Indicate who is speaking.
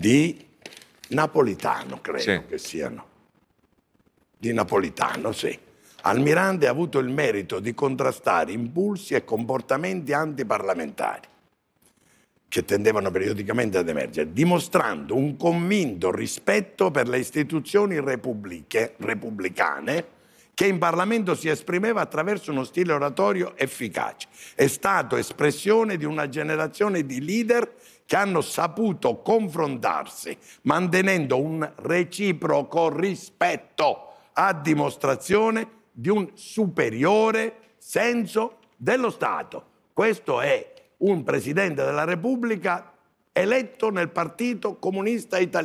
Speaker 1: di Napolitano, credo
Speaker 2: Sì.
Speaker 1: che siano. Di Napolitano, sì. Almirante ha avuto il merito di contrastare impulsi e comportamenti antiparlamentari che tendevano periodicamente ad emergere, dimostrando un convinto rispetto per le istituzioni repubblicane che in Parlamento si esprimeva attraverso uno stile oratorio efficace. È stato espressione di una generazione di leader che hanno saputo confrontarsi, mantenendo un reciproco rispetto, a dimostrazione di un superiore senso dello Stato. Questo è un Presidente della Repubblica eletto nel Partito Comunista Italiano.